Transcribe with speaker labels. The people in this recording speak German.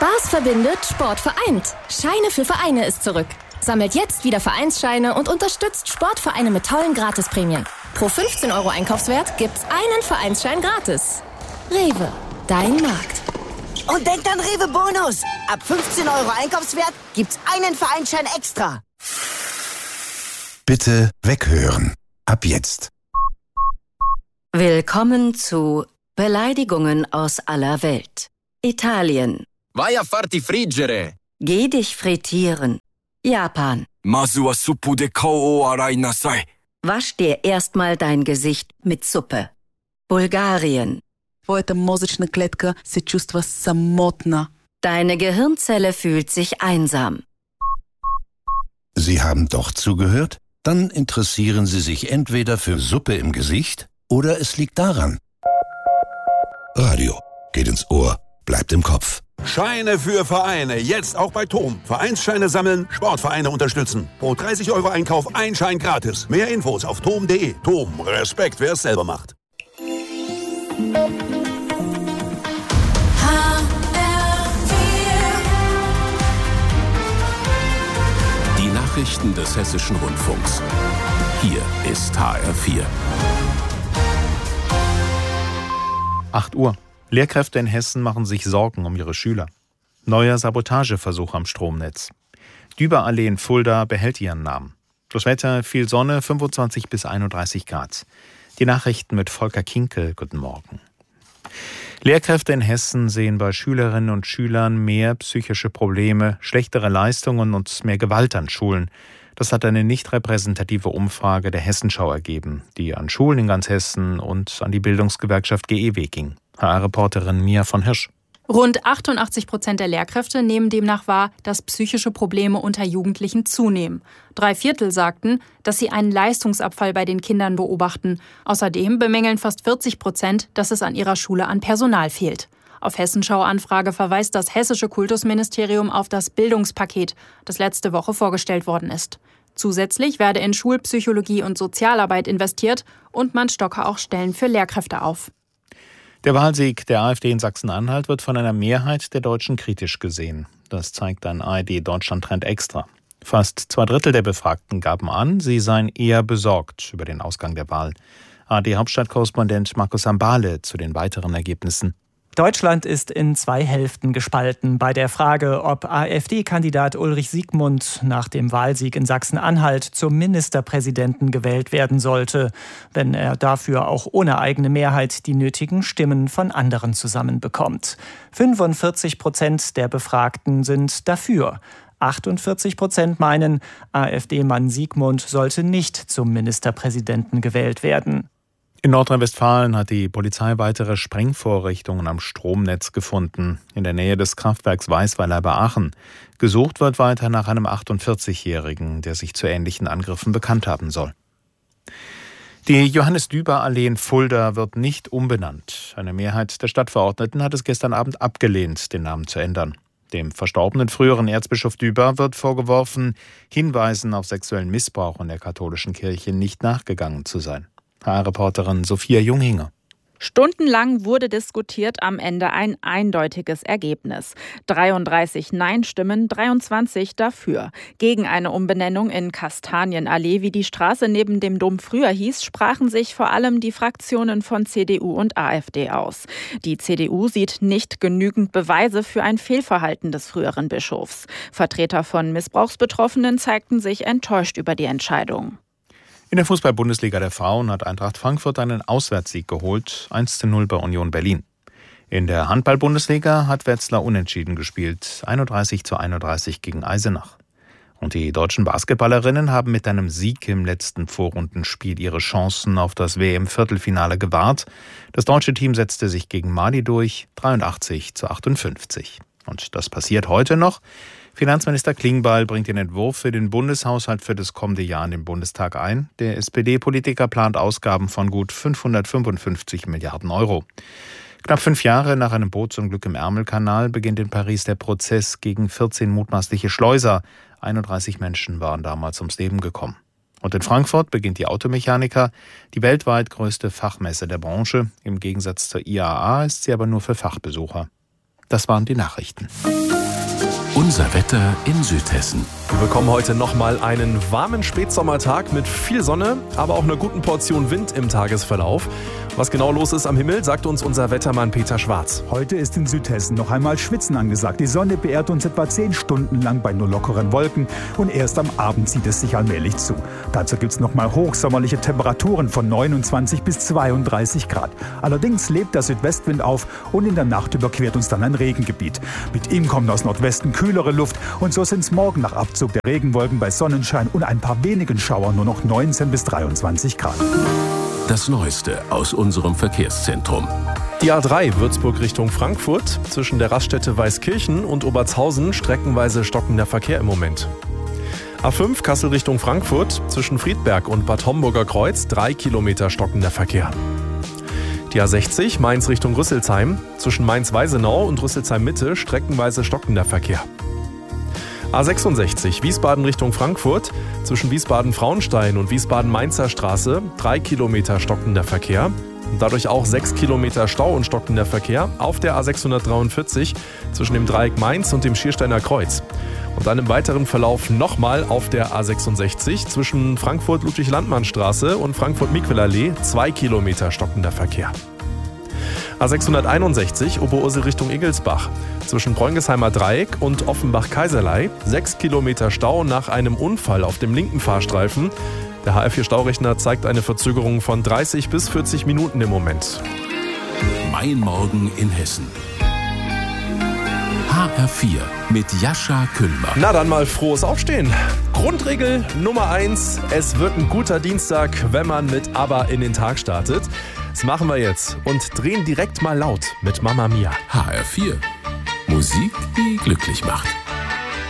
Speaker 1: Spaß verbindet, Sport vereint. Scheine für Vereine ist zurück. Sammelt jetzt wieder Vereinsscheine und unterstützt Sportvereine mit tollen Gratisprämien. Pro 15 € Einkaufswert gibt's einen Vereinsschein gratis. Rewe, dein Markt.
Speaker 2: Und denkt an Rewe Bonus. Ab 15 € Einkaufswert gibt's einen Vereinsschein extra.
Speaker 3: Bitte weghören. Ab jetzt.
Speaker 4: Willkommen zu Beleidigungen aus aller Welt. Italien.
Speaker 5: Vai a farti friggere.
Speaker 4: Geh dich frittieren. Japan.
Speaker 5: Masu wa suppu de kou o arai nasai.
Speaker 4: Wasch dir erstmal dein Gesicht mit Suppe. Bulgarien.
Speaker 6: Твоята мозъчна клетка се чувства самотна.
Speaker 4: Deine Gehirnzelle fühlt sich einsam.
Speaker 3: Sie haben doch zugehört? Dann interessieren Sie sich entweder für Suppe im Gesicht oder es liegt daran. Radio geht ins Ohr, bleibt im Kopf.
Speaker 7: Scheine für Vereine, jetzt auch bei TOM. Vereinsscheine sammeln, Sportvereine unterstützen. Pro 30 € Einkauf ein Schein gratis. Mehr Infos auf tom.de. TOM, Respekt, wer es selber macht.
Speaker 8: Die Nachrichten des Hessischen Rundfunks. Hier ist HR4.
Speaker 9: 8 Uhr. Lehrkräfte in Hessen machen sich Sorgen um ihre Schüler. Neuer Sabotageversuch am Stromnetz. Düberallee in Fulda behält ihren Namen. Das Wetter, viel Sonne, 25 bis 31 Grad. Die Nachrichten mit Volker Kinkel. Guten Morgen. Lehrkräfte in Hessen sehen bei Schülerinnen und Schülern mehr psychische Probleme, schlechtere Leistungen und mehr Gewalt an Schulen. Das hat eine nicht repräsentative Umfrage der Hessenschau ergeben, die an Schulen in ganz Hessen und an die Bildungsgewerkschaft GEW ging. HR-Reporterin Mia von Hirsch.
Speaker 10: Rund 88% der Lehrkräfte nehmen demnach wahr, dass psychische Probleme unter Jugendlichen zunehmen. 3/4 sagten, dass sie einen Leistungsabfall bei den Kindern beobachten. Außerdem bemängeln fast 40%, dass es an ihrer Schule an Personal fehlt. Auf Hessenschau-Anfrage verweist das Hessische Kultusministerium auf das Bildungspaket, das letzte Woche vorgestellt worden ist. Zusätzlich werde in Schulpsychologie und Sozialarbeit investiert und man stocke auch Stellen für Lehrkräfte auf.
Speaker 9: Der Wahlsieg der AfD in Sachsen-Anhalt wird von einer Mehrheit der Deutschen kritisch gesehen. Das zeigt ein ARD-Deutschland-Trend extra. Fast 2/3 der Befragten gaben an, sie seien eher besorgt über den Ausgang der Wahl. ARD-Hauptstadtkorrespondent Markus Sambale zu den weiteren Ergebnissen.
Speaker 11: Deutschland ist in 2 Hälften gespalten bei der Frage, ob AfD-Kandidat Ulrich Siegmund nach dem Wahlsieg in Sachsen-Anhalt zum Ministerpräsidenten gewählt werden sollte, wenn er dafür auch ohne eigene Mehrheit die nötigen Stimmen von anderen zusammenbekommt. 45% der Befragten sind dafür. 48% meinen, AfD-Mann Siegmund sollte nicht zum Ministerpräsidenten gewählt werden.
Speaker 9: In Nordrhein-Westfalen hat die Polizei weitere Sprengvorrichtungen am Stromnetz gefunden, in der Nähe des Kraftwerks Weißweiler bei Aachen. Gesucht wird weiter nach einem 48-Jährigen, der sich zu ähnlichen Angriffen bekannt haben soll. Die Johannes-Düber-Allee in Fulda wird nicht umbenannt. Eine Mehrheit der Stadtverordneten hat es gestern Abend abgelehnt, den Namen zu ändern. Dem verstorbenen früheren Erzbischof Düber wird vorgeworfen, Hinweisen auf sexuellen Missbrauch in der katholischen Kirche nicht nachgegangen zu sein. HR-Reporterin Sophia Junghinger.
Speaker 12: Stundenlang wurde diskutiert, am Ende ein eindeutiges Ergebnis. 33 Nein-Stimmen, 23 dafür. Gegen eine Umbenennung in Kastanienallee, wie die Straße neben dem Dom früher hieß, sprachen sich vor allem die Fraktionen von CDU und AfD aus. Die CDU sieht nicht genügend Beweise für ein Fehlverhalten des früheren Bischofs. Vertreter von Missbrauchsbetroffenen zeigten sich enttäuscht über die Entscheidung.
Speaker 9: In der Fußball-Bundesliga der Frauen hat Eintracht Frankfurt einen Auswärtssieg geholt, 1:0 bei Union Berlin. In der Handball-Bundesliga hat Wetzlar unentschieden gespielt, 31:31 gegen Eisenach. Und die deutschen Basketballerinnen haben mit einem Sieg im letzten Vorrundenspiel ihre Chancen auf das WM-Viertelfinale gewahrt. Das deutsche Team setzte sich gegen Mali durch, 83:58. Und das passiert heute noch. Finanzminister Klingbeil bringt den Entwurf für den Bundeshaushalt für das kommende Jahr in den Bundestag ein. Der SPD-Politiker plant Ausgaben von gut 555 Milliarden Euro. Knapp 5 Jahre nach einem Bootsunglück im Ärmelkanal beginnt in Paris der Prozess gegen 14 mutmaßliche Schleuser. 31 Menschen waren damals ums Leben gekommen. Und in Frankfurt beginnt die Automechaniker, die weltweit größte Fachmesse der Branche. Im Gegensatz zur IAA ist sie aber nur für Fachbesucher. Das waren die Nachrichten.
Speaker 8: Unser Wetter in Südhessen.
Speaker 13: Wir bekommen heute nochmal einen warmen Spätsommertag mit viel Sonne, aber auch einer guten Portion Wind im Tagesverlauf. Was genau los ist am Himmel, sagt uns unser Wettermann Peter Schwarz.
Speaker 14: Heute ist in Südhessen noch einmal Schwitzen angesagt. Die Sonne beehrt uns etwa 10 Stunden lang bei nur lockeren Wolken und erst am Abend zieht es sich allmählich zu. Dazu gibt es nochmal hochsommerliche Temperaturen von 29 bis 32 Grad. Allerdings lebt der Südwestwind auf und in der Nacht überquert uns dann ein Regengebiet. Mit ihm kommt aus Nordwesten kühlere Luft und so sind es morgen nach Abzug der Regenwolken bei Sonnenschein und ein paar wenigen Schauern nur noch 19 bis 23 Grad.
Speaker 8: Das Neueste aus unserem Verkehrszentrum.
Speaker 13: Die A3 Würzburg Richtung Frankfurt, zwischen der Raststätte Weißkirchen und Obertshausen streckenweise stockender Verkehr im Moment. A5 Kassel Richtung Frankfurt, zwischen Friedberg und Bad Homburger Kreuz 3 Kilometer stockender Verkehr. Die A60 Mainz Richtung Rüsselsheim, zwischen Mainz-Weisenau und Rüsselsheim-Mitte streckenweise stockender Verkehr. A66 Wiesbaden Richtung Frankfurt, zwischen Wiesbaden-Frauenstein und Wiesbaden-Mainzer Straße 3 Kilometer stockender Verkehr. Und dadurch auch 6 Kilometer Stau und stockender Verkehr auf der A643 zwischen dem Dreieck Mainz und dem Schiersteiner Kreuz. Und dann im weiteren Verlauf nochmal auf der A66 zwischen Frankfurt-Ludwig-Landmann-Straße und Frankfurt-Miquel-Allee 2 Kilometer stockender Verkehr. A661 Oberursel Richtung Igelsbach, zwischen Bräungheimer Dreieck und Offenbach-Kaiserlei 6 Kilometer Stau nach einem Unfall auf dem linken Fahrstreifen. Der HR4-Staurechner zeigt eine Verzögerung von 30 bis 40 Minuten im Moment.
Speaker 8: Mein Morgen in Hessen. HR4 mit Jascha Kühlbach.
Speaker 13: Na dann mal frohes Aufstehen. Grundregel Nummer 1, es wird ein guter Dienstag, wenn man mit ABBA in den Tag startet. Das machen wir jetzt und drehen direkt mal laut mit Mamma Mia.
Speaker 8: HR4. Musik, die glücklich macht.